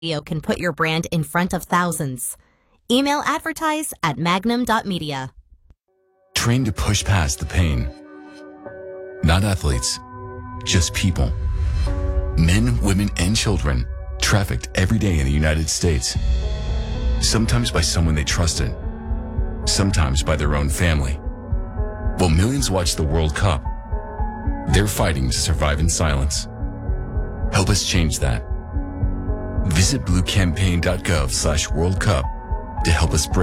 Radio can put your brand in front of thousands. Email advertise@magnum.media. Trained to push past the pain. Not athletes, just people. Men, women, and children trafficked every day in the United States. Sometimes by someone they trusted, sometimes by their own family. While millions watch the World Cup, they're fighting to survive in silence. Help us change that. Visit bluecampaign.gov/World Cup to help us break